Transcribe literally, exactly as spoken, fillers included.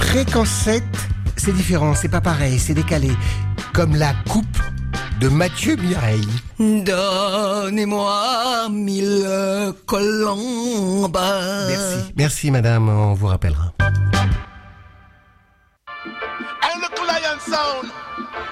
Fréquence sept, c'est différent, c'est pas pareil, c'est décalé. Comme la coupe de Mathieu Mireille. Donnez-moi mille colombes. Merci, merci madame, on vous rappellera. I'm the Lion Sound.